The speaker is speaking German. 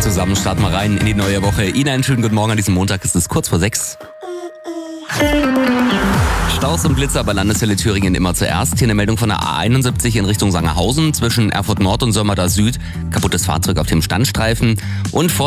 Zusammen starten wir rein in die neue Woche. Ihnen einen schönen guten Morgen an diesem Montag. Es ist kurz vor 6. Staus und Blitzer bei Landeshölle Thüringen immer zuerst. Hier eine Meldung von der A71 in Richtung Sangerhausen zwischen Erfurt Nord und Sömmerda Süd. Kaputtes Fahrzeug auf dem Standstreifen. Und